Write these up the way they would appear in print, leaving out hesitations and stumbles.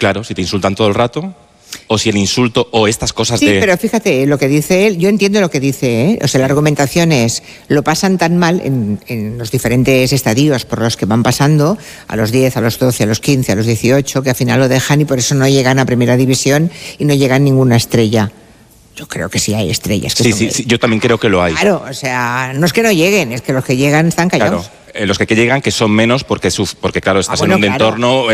Claro, si te insultan todo el rato, o si el insulto o estas cosas Sí, pero fíjate, lo que dice él, yo entiendo lo que dice, ¿eh? O sea, la argumentación es, lo pasan tan mal en los diferentes estadios por los que van pasando, a los 10, a los 12, a los 15, a los 18, que al final lo dejan y por eso no llegan a primera división y no llegan ninguna estrella. Yo creo que sí hay estrellas. Que sí, yo también creo que lo hay. Claro, o sea, no es que no lleguen, es que los que llegan están callados. Claro. Los que llegan, que son menos porque claro, estás en un entorno...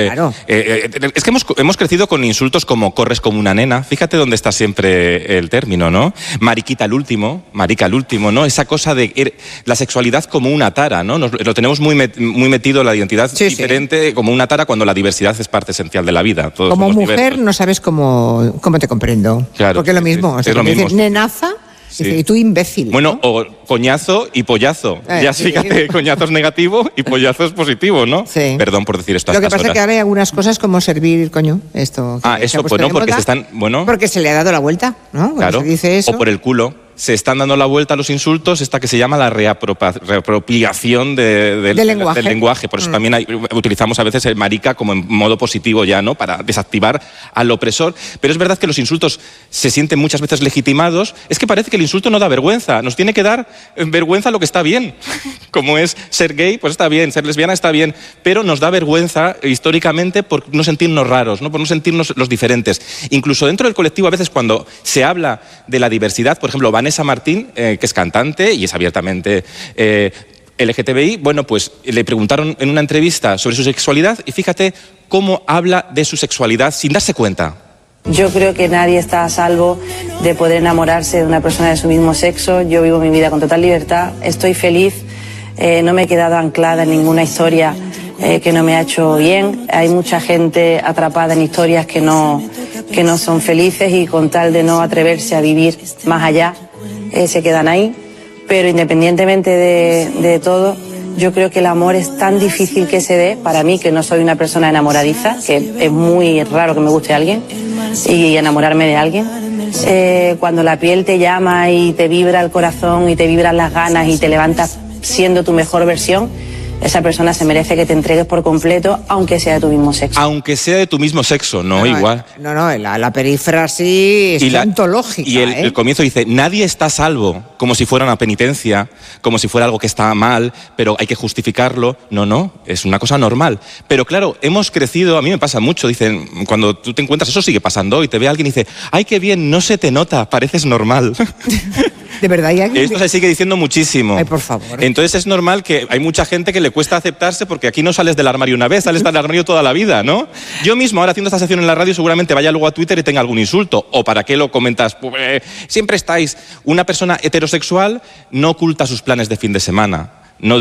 es que hemos crecido con insultos como corres como una nena. Fíjate dónde está siempre el término, ¿no? Mariquita al último, marica al último, ¿no? Esa cosa de la sexualidad como una tara, ¿no? Lo tenemos muy metido, la identidad diferente, como una tara, cuando la diversidad es parte esencial de la vida. Todos como mujer diversos. No sabes cómo te comprendo. Claro, porque es lo mismo. O sea, es lo mismo. Dices, nenaza... Sí. Y tú imbécil. Bueno, ¿no? O coñazo y pollazo. Ya fíjate, coñazo es negativo y pollazo es positivo, ¿no? Sí. Perdón por decir esto. Lo que pasa es que ahora hay algunas cosas como servir, coño, esto. Eso, pues no, porque se están, porque se le ha dado la vuelta, ¿no? Claro, se dice eso. O por el culo. Se están dando la vuelta a los insultos, esta que se llama la reapropiación del lenguaje. Por eso también utilizamos a veces el marica como en modo positivo ya, ¿no? Para desactivar al opresor. Pero es verdad que los insultos se sienten muchas veces legitimados. Es que parece que el insulto no da vergüenza. Nos tiene que dar vergüenza lo que está bien. Como es ser gay, pues está bien. Ser lesbiana está bien. Pero nos da vergüenza históricamente por no sentirnos raros, ¿no? Por no sentirnos los diferentes. Incluso dentro del colectivo, a veces cuando se habla de la diversidad, por ejemplo, Vanessa Martín, que es cantante y es abiertamente LGTBI, bueno, pues le preguntaron en una entrevista sobre su sexualidad y fíjate cómo habla de su sexualidad sin darse cuenta. Yo creo que nadie está a salvo de poder enamorarse de una persona de su mismo sexo. Yo vivo mi vida con total libertad, estoy feliz, no me he quedado anclada en ninguna historia que no me ha hecho bien. Hay mucha gente atrapada en historias que no son felices y con tal de no atreverse a vivir más allá, se quedan ahí. Pero independientemente de todo, yo creo que el amor es tan difícil que se dé, para mí, que no soy una persona enamoradiza, que es muy raro que me guste alguien y enamorarme de alguien. Cuando la piel te llama y te vibra el corazón y te vibran las ganas y te levantas siendo tu mejor versión, esa persona se merece que te entregues por completo, aunque sea de tu mismo sexo. Aunque sea de tu mismo sexo, no igual. No, la perífrasis es ontológica. Y el comienzo dice, nadie está a salvo, como si fuera una penitencia, como si fuera algo que está mal, pero hay que justificarlo. No, es una cosa normal. Pero claro, hemos crecido, a mí me pasa mucho, dicen, cuando tú te encuentras, eso sigue pasando, y te ve alguien y dice, ¡ay, qué bien, no se te nota, pareces normal! ¿De verdad hay alguien? Esto se sigue diciendo muchísimo. Ay, por favor. Entonces es normal que hay mucha gente que le cuesta aceptarse porque aquí no sales del armario una vez, sales del armario toda la vida, ¿no? Yo mismo, ahora haciendo esta sección en la radio, seguramente vaya luego a Twitter y tenga algún insulto. ¿O para qué lo comentas? Siempre estáis. Una persona heterosexual no oculta sus planes de fin de semana.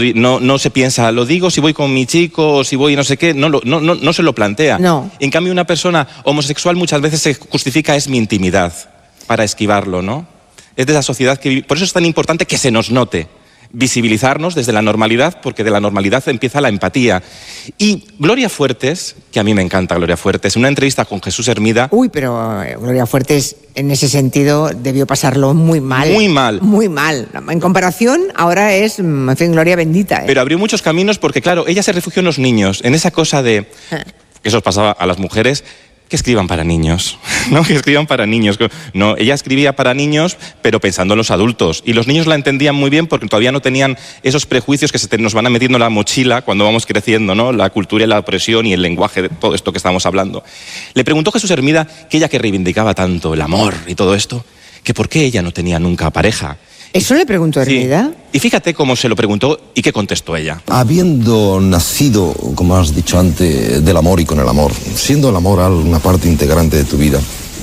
No se piensa, lo digo si voy con mi chico o si voy no sé qué, no se lo plantea. No. En cambio, una persona homosexual muchas veces se justifica, es mi intimidad, para esquivarlo, ¿no? Es de esa sociedad que... Por eso es tan importante que se nos note, visibilizarnos desde la normalidad, porque de la normalidad empieza la empatía. Y Gloria Fuertes, que a mí me encanta Gloria Fuertes, en una entrevista con Jesús Hermida... Uy, pero Gloria Fuertes en ese sentido debió pasarlo muy mal. Muy mal. Muy mal. En comparación, ahora es, en fin, Gloria bendita. Pero abrió muchos caminos porque, claro, ella se refugió en los niños, en esa cosa de... que eso os pasaba a las mujeres... que escriban para niños, ¿no? Que escriban para niños. No, ella escribía para niños, pero pensando en los adultos. Y los niños la entendían muy bien porque todavía no tenían esos prejuicios que nos van metiendo en la mochila cuando vamos creciendo, ¿no? La cultura y la opresión y el lenguaje de todo esto que estamos hablando. Le preguntó Jesús Hermida, que ella que reivindicaba tanto el amor y todo esto, que por qué ella no tenía nunca pareja. ¿Eso le preguntó Hermida? Sí. Y fíjate cómo se lo preguntó y qué contestó ella. Habiendo nacido, como has dicho antes, del amor y con el amor, siendo el amor una parte integrante de tu vida,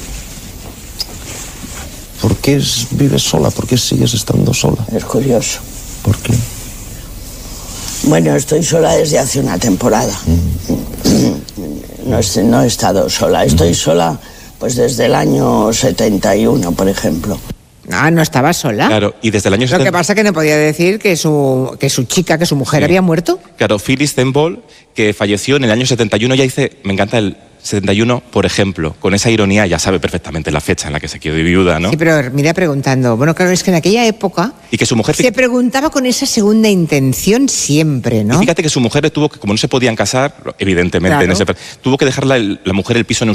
¿por qué vives sola? ¿Por qué sigues estando sola? Es curioso. ¿Por qué? Bueno, estoy sola desde hace una temporada. No he estado sola. Estoy sola pues desde el año 71, por ejemplo. Ah, no estaba sola. Claro, y desde el año 70... Lo que pasa es que no podía decir que su chica, que su mujer había muerto. Claro, Phyllis Temple, que falleció en el año 71, ya dice, me encanta el 71, por ejemplo, con esa ironía, ya sabe perfectamente la fecha en la que se quedó viuda, ¿no? Sí, pero mira preguntando, bueno, claro, es que en aquella época... Y que su mujer... Se preguntaba con esa segunda intención siempre, ¿no? Y fíjate que su mujer le tuvo que, como no se podían casar, evidentemente, claro, tuvo que dejarla la mujer el piso en un